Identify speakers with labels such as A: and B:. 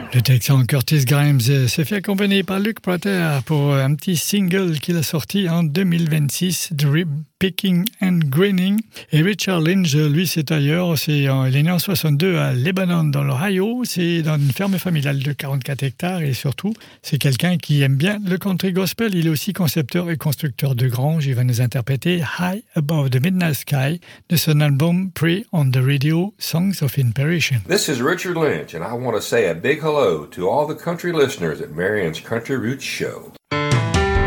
A: Le Texan Curtis Grimes s'est fait accompagner par Luke Prater pour un petit single qu'il a sorti en 2026, Drip Picking and Grinning. Et Richard Lynch, lui, c'est ailleurs. Il est né en 62 à Lebanon, dans l'Ohio. C'est dans une ferme familiale de 44 hectares. Et surtout, c'est quelqu'un qui aime bien le country gospel. Il est aussi concepteur et constructeur de granges. Il va nous interpréter High Above the Midnight Sky de son album Pre on the Radio, Songs of Inspiration.
B: This is Richard Lynch, and I want to say a big hello to all the country listeners at Marion's Country Roots Show.